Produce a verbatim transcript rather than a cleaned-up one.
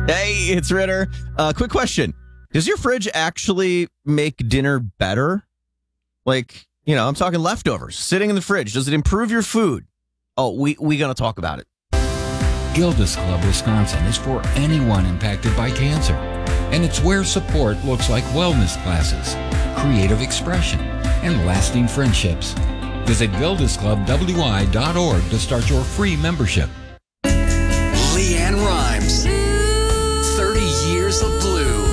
Hey, it's Ritter. Uh, quick question. Does your fridge actually make dinner better? Like, you know, I'm talking leftovers sitting in the fridge. Does it improve your food? Oh, we we gonna talk about it. Gilda's Club Wisconsin is for anyone impacted by cancer. And it's where support looks like wellness classes, creative expression, and lasting friendships. Visit gildas club w i dot org to start your free membership. LeAnn Rimes, thirty years of blue.